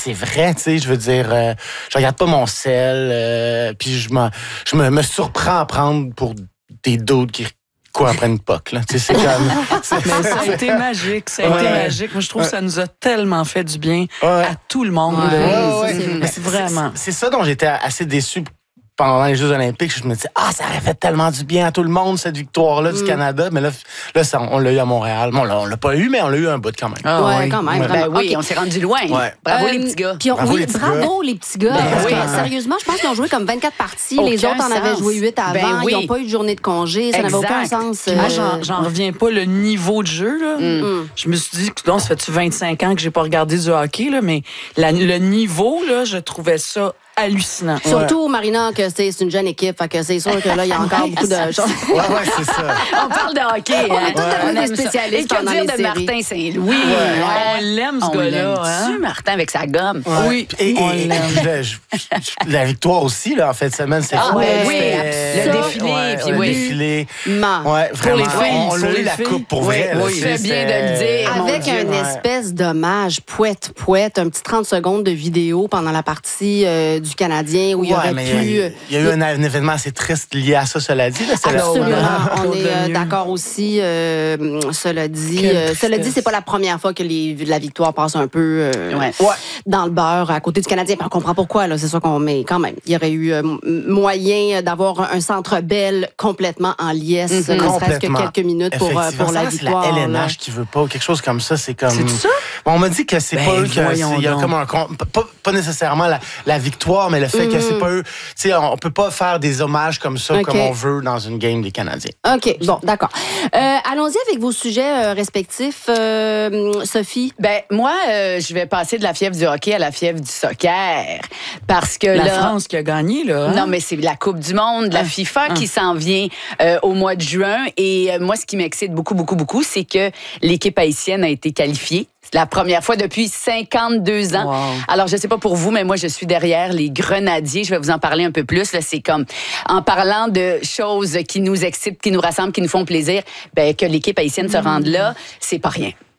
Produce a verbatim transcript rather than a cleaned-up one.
c'est vrai, tu sais, je veux dire, euh, je regarde pas mon sel, euh, puis je, je me, me surprends à prendre pour des doutes qui quoi après une poque, là. Tu sais, c'est comme... C'est, mais ça a été magique, ça a ouais. été magique. Moi, je trouve ouais. que ça nous a tellement fait du bien ouais. à tout le monde. Ouais. Ouais, ouais. C'est, c'est, vraiment. C'est, c'est ça dont j'étais assez déçu pendant les Jeux olympiques. Je me disais, ah, ça aurait fait tellement du bien à tout le monde, cette victoire-là mm. du Canada. Mais là, là ça, on l'a eu à Montréal. Bon, là, on l'a pas eu, mais on l'a eu un bout quand même. Ah, ouais, oui. quand même. Ouais. Ben oui, okay. on s'est rendu loin. Ouais. Bravo euh, les petits gars. Puis on, bravo oui, les petits bravo gars. les petits gars. Ben parce oui. que, sérieusement, je pense qu'ils ont joué comme vingt-quatre parties. Aucun les autres en avaient joué huit avant. Ben oui. Ils n'ont pas eu de journée de congé. Ça n'avait aucun sens. Moi, j'en, j'en reviens pas. Le niveau de jeu, là. Mm. Je me suis dit, non, ça fait-tu vingt-cinq ans que j'ai pas regardé du hockey, là, mais la, le niveau, là, je trouvais ça hallucinant. Surtout, ouais. Marina, que c'est, c'est une jeune équipe, fait que c'est sûr que là, il y a encore beaucoup de choses. Ouais, ouais, c'est ça. On parle de hockey. On est tous ouais. des spécialistes pendant les séries. Et que dire de Martin Saint-Louis? Ouais. Ouais. On l'aime, ce on gars-là. Hein? Martin avec sa gomme. Ouais. Oui, et, on et, l'aime. Et, je, je, la victoire aussi, là, en fait, semaine, c'est ah, fou. Ouais, oui, le défilé. Ouais, puis le oui. défilé. Man. Ouais, vraiment. Pour les filles, on a eu la coupe pour oui, vrai. Oui, c'est bien de le dire. Avec un ouais. espèce d'hommage poète, poète, un petit trente secondes de vidéo pendant la partie euh, du Canadien où il y aurait pu... Il y a, il y a eu un, un événement assez triste lié à ça, cela dit. Là, c'est absolument. la... On est euh, d'accord aussi. Euh, cela dit, euh, cela dit, c'est pas la première fois que les, la victoire passe un peu euh, ouais. dans le beurre à côté du Canadien. Puis on comprend pourquoi. Là, c'est sûr qu'on met quand même. Il y aurait eu euh, moyen d'avoir un centre Bell complètement en liesse, mm-hmm. ne serait-ce que quelques minutes pour, euh, pour la victoire. C'est la L N H qui veut pas quelque chose comme ça. C'est comme. C'est ça? Bon, on m'a dit que c'est ben, pas eux que il y a comme un pas, pas nécessairement la, la victoire, mais le fait mm-hmm. que c'est pas eux. Tu sais, on peut pas faire des hommages comme ça, okay. comme on veut dans une game des Canadiens. OK, bon, d'accord. Euh, allons-y avec vos sujets euh, respectifs. Euh, Sophie? Ben moi, euh, je vais passer de la fièvre du hockey à la fièvre du soccer. Parce que la là, France qui a gagné, là. Hein? Non, mais c'est la Coupe du monde, la ah. FIFA ah. qui s'en vient euh, au mois de juin. Et euh, moi, ce qui m'excite beaucoup, beaucoup, beaucoup, c'est que l'équipe haïtienne a été qualifiée. C'est la première fois depuis cinquante-deux ans. Wow. Alors, je sais pas pour vous, mais moi, je suis derrière les Grenadiers. Je vais vous en parler un peu plus. Là, c'est comme, en parlant de choses qui nous excitent, qui nous rassemblent, qui nous font plaisir, ben, que l'équipe haïtienne mmh. se rende là, c'est pas rien.